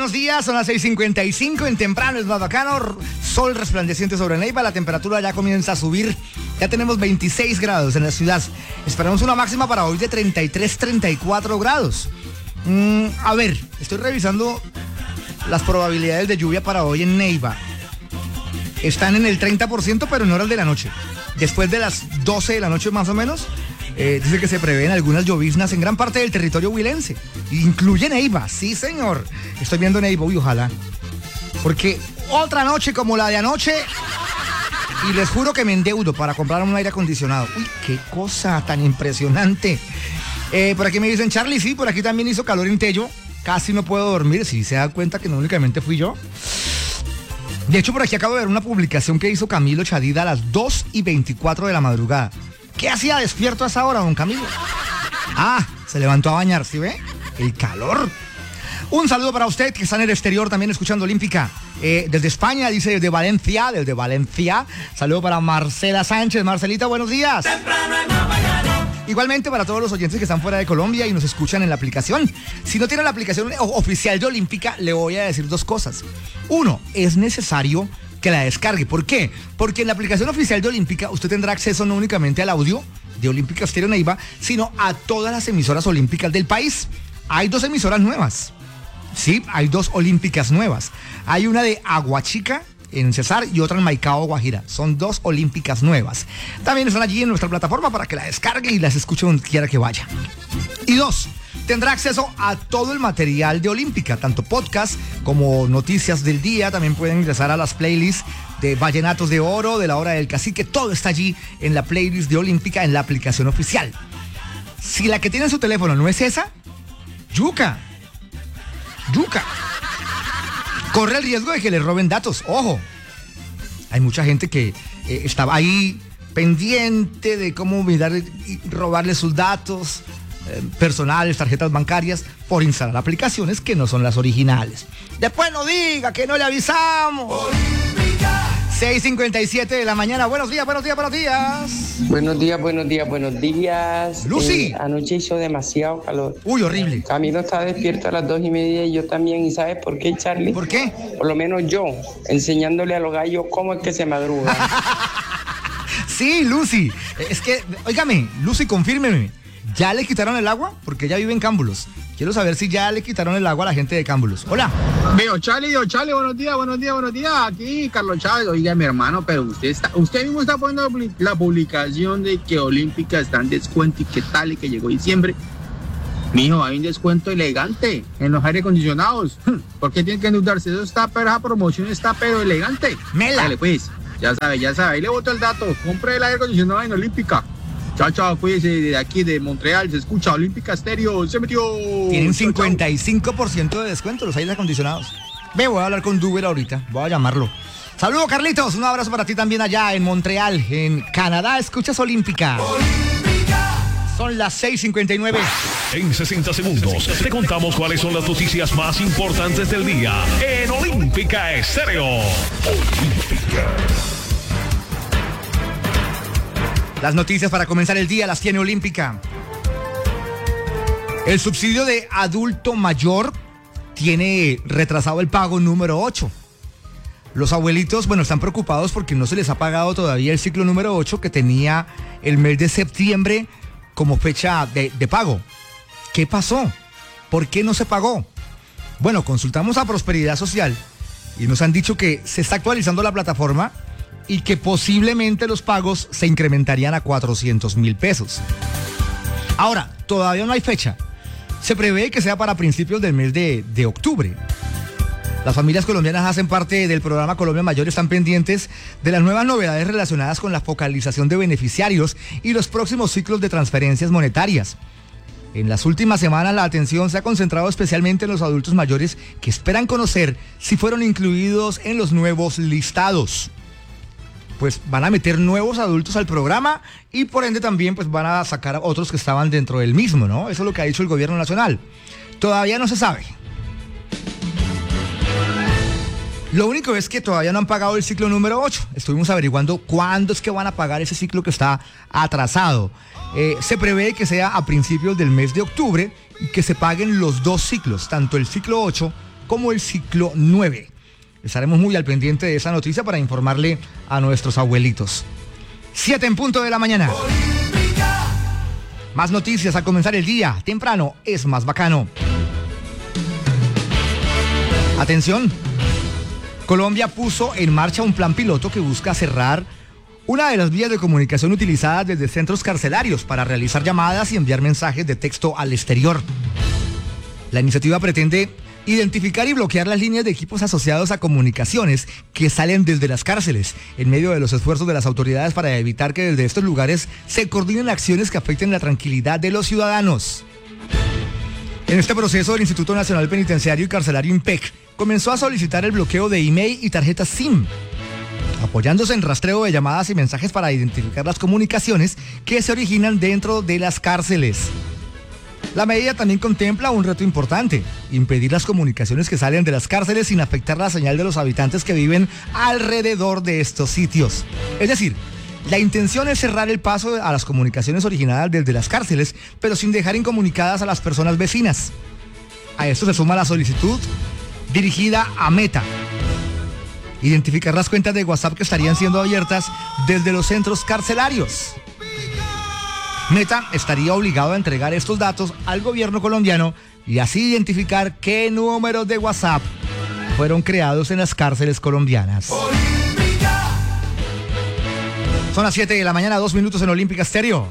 buenos días, son las 6:55, en temprano es más bacano, sol resplandeciente sobre Neiva, la temperatura ya comienza a subir, ya tenemos 26 grados en la ciudad, esperamos una máxima para hoy de 33, 34 grados. A ver, estoy revisando las probabilidades de lluvia para hoy en Neiva, están en el 30% pero en horas de la noche, después de las 12 de la noche más o menos. Dice que se prevén algunas lloviznas en gran parte del territorio huilense. Incluye Neiva, sí señor. Estoy viendo Neiva, uy, ojalá. Porque otra noche como la de anoche. Y les juro que me endeudo para comprar un aire acondicionado. Uy, qué cosa tan impresionante. Por aquí me dicen, Charlie, sí, por aquí también hizo calor en Tello. Casi no puedo dormir, si se da cuenta que no únicamente fui yo. De hecho, por aquí acabo de ver una publicación que hizo Camilo Chadida a las 2:24 de la madrugada. ¿Qué hacía despierto a esa hora, don Camilo? Ah, se levantó a bañar, ¿sí ve? El calor. Un saludo para usted que está en el exterior también escuchando Olímpica. Desde España, dice desde Valencia. Saludo para Marcela Sánchez. Marcelita, buenos días. Igualmente para todos los oyentes que están fuera de Colombia y nos escuchan en la aplicación. Si no tienen la aplicación oficial de Olímpica, le voy a decir dos cosas. Uno, es necesario que la descargue. ¿Por qué? Porque en la aplicación oficial de Olímpica usted tendrá acceso no únicamente al audio de Olímpica Estéreo Neiva, sino a todas las emisoras olímpicas del país. Hay 2 emisoras nuevas. Sí, hay 2 olímpicas nuevas. Hay una de Aguachica en Cesar y otra en Maicao, Guajira. Son 2 olímpicas nuevas. También están allí en nuestra plataforma para que la descargue y las escuche donde quiera que vaya. Y 2, tendrá acceso a todo el material de Olímpica, tanto podcast como noticias del día. También pueden ingresar a las playlists de Vallenatos de Oro, de la Hora del Cacique. Todo está allí en la playlist de Olímpica, en la aplicación oficial. Si la que tiene en su teléfono no es esa, yuca. Corre el riesgo de que le roben datos. Ojo, hay mucha gente que estaba ahí pendiente de cómo mirar y robarle sus datos personales, tarjetas bancarias, por instalar aplicaciones que no son las originales. Después no diga que no le avisamos. Olímpica. 6:57 de la mañana. Buenos días. Buenos días. Lucy. Anoche hizo demasiado calor. Uy, horrible. Camilo está despierto a las 2:30 y yo también. ¿Y sabes por qué, Charlie? ¿Por qué? Por lo menos yo, enseñándole a los gallos cómo es que se madruga. Sí, Lucy. Es que, óigame, Lucy, confírmeme. ¿Ya le quitaron el agua? Porque ella vive en Cámbulos. Quiero saber si ya le quitaron el agua a la gente de Cámbulos. Hola. Veo, Charlie, buenos días. Aquí, Carlos Chávez. Oiga, mi hermano, pero usted mismo está poniendo la publicación de que Olímpica está en descuento y qué tal, y que llegó diciembre. Mijo, hay un descuento elegante en los aire acondicionados. ¿Por qué tienen que endeudarse? Esa promoción está pero elegante. Mela. Dale, pues, ya sabe. Ahí le boto el dato. Compre el aire acondicionado en Olímpica. Chao, cuídese de aquí, de Montreal, se escucha Olímpica Estéreo, se metió. Tienen 55% de descuento los aires acondicionados. Voy a hablar con Duber ahorita, voy a llamarlo. Saludos, Carlitos, un abrazo para ti también allá en Montreal, en Canadá. Escuchas Olímpica. Son las 6:59. En 60 segundos te contamos cuáles son las noticias más importantes del día en Olímpica Estéreo. Olímpica. Las noticias para comenzar el día las tiene Olímpica. El subsidio de adulto mayor tiene retrasado el pago número 8. Los abuelitos, están preocupados porque no se les ha pagado todavía el ciclo número 8 que tenía el mes de septiembre como fecha de pago. ¿Qué pasó? ¿Por qué no se pagó? Consultamos a Prosperidad Social y nos han dicho que se está actualizando la plataforma y que posiblemente los pagos se incrementarían a 400.000 pesos. Ahora, todavía no hay fecha. Se prevé que sea para principios del mes de octubre. Las familias colombianas hacen parte del programa Colombia Mayor, están pendientes de las nuevas novedades relacionadas con la focalización de beneficiarios y los próximos ciclos de transferencias monetarias. En las últimas semanas la atención se ha concentrado especialmente en los adultos mayores que esperan conocer si fueron incluidos en los nuevos listados. Pues van a meter nuevos adultos al programa y por ende también pues van a sacar a otros que estaban dentro del mismo, ¿no? Eso es lo que ha dicho el gobierno nacional. Todavía no se sabe. Lo único es que todavía no han pagado el ciclo número 8. Estuvimos averiguando cuándo es que van a pagar ese ciclo que está atrasado. Se prevé que sea a principios del mes de octubre y que se paguen los 2 ciclos, tanto el ciclo 8 como el ciclo 9. Estaremos muy al pendiente de esa noticia para informarle a nuestros abuelitos. 7 en punto de la mañana. Más noticias al comenzar el día. Temprano es más bacano. Atención. Colombia puso en marcha un plan piloto que busca cerrar una de las vías de comunicación utilizadas desde centros carcelarios para realizar llamadas y enviar mensajes de texto al exterior. La iniciativa pretende identificar y bloquear las líneas de equipos asociados a comunicaciones que salen desde las cárceles, en medio de los esfuerzos de las autoridades para evitar que desde estos lugares se coordinen acciones que afecten la tranquilidad de los ciudadanos. En este proceso, el Instituto Nacional Penitenciario y Carcelario INPEC comenzó a solicitar el bloqueo de email y tarjetas SIM, apoyándose en rastreo de llamadas y mensajes para identificar las comunicaciones que se originan dentro de las cárceles. La medida también contempla un reto importante: impedir las comunicaciones que salen de las cárceles sin afectar la señal de los habitantes que viven alrededor de estos sitios. Es decir, la intención es cerrar el paso a las comunicaciones originadas desde las cárceles, pero sin dejar incomunicadas a las personas vecinas. A esto se suma la solicitud dirigida a Meta: identificar las cuentas de WhatsApp que estarían siendo abiertas desde los centros carcelarios. Meta estaría obligado a entregar estos datos al gobierno colombiano y así identificar qué números de WhatsApp fueron creados en las cárceles colombianas. Son las 7 de la mañana, 2 minutos en Olímpica Estéreo.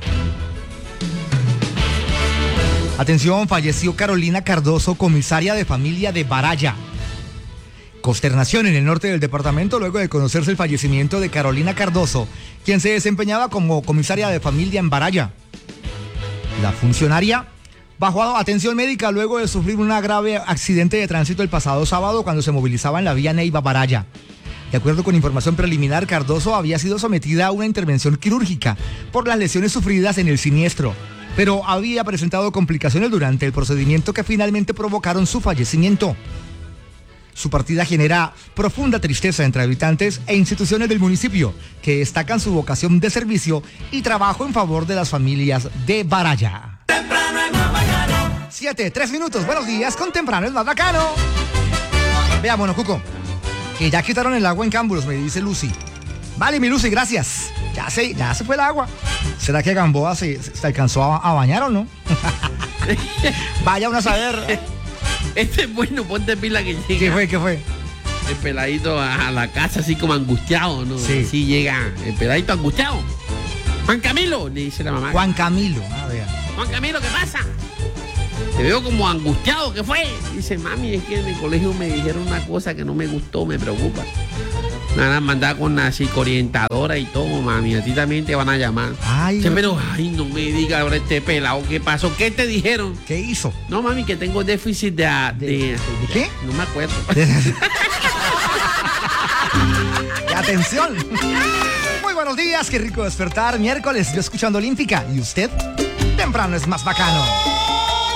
Atención, falleció Carolina Cardoso, comisaria de familia de Baraya. Consternación en el norte del departamento luego de conocerse el fallecimiento de Carolina Cardoso, quien se desempeñaba como comisaria de familia en Baraya. La funcionaria bajó a atención médica luego de sufrir un grave accidente de tránsito el pasado sábado cuando se movilizaba en la vía Neiva-Baraya. De acuerdo con información preliminar, Cardoso había sido sometida a una intervención quirúrgica por las lesiones sufridas en el siniestro, pero había presentado complicaciones durante el procedimiento que finalmente provocaron su fallecimiento. Su partida genera profunda tristeza entre habitantes e instituciones del municipio, que destacan su vocación de servicio y trabajo en favor de las familias de Baraya. Temprano es más bacano. 7, 3 minutos. Buenos días, con Temprano es más bacano. Vea, Monocuco, que ya quitaron el agua en Cámbulos, me dice Lucy. Vale, mi Lucy, gracias. Ya se fue el agua. ¿Será que Gamboa se alcanzó a bañar o no? Vaya uno a saber. Este es bueno, ponte pila que llega. ¿Qué fue? El peladito a la casa así como angustiado, ¿no? Sí. Así llega el peladito angustiado. Juan Camilo, le dice la mamá. Juan Camilo, a ver. Juan Camilo, ¿qué pasa? Te veo como angustiado, ¿qué fue? Dice, mami, es que en el colegio me dijeron una cosa que no me gustó, me preocupa. Nada, mandar con la psicoorientadora y todo, mami, a ti también te van a llamar. Ay, dice, pero, no me digas ahora este pelado, ¿qué pasó? ¿Qué te dijeron? ¿Qué hizo? No, mami, que tengo déficit ¿De qué? No me acuerdo. Atención. Muy buenos días, qué rico despertar. Miércoles, yo escuchando Olímpica. ¿Y usted? Temprano es más bacano.